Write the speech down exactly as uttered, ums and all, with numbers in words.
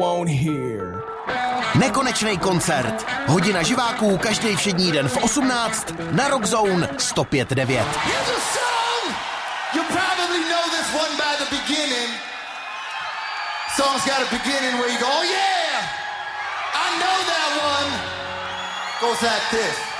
won't hear. Nekonečný koncert. Hodina živáků každý všední den v osmnáct na Rock Zone sto pět devět. Here's a song. You probably know this one by the beginning. Song's got a beginning where you go, oh yeah, I know that one. Goes like this.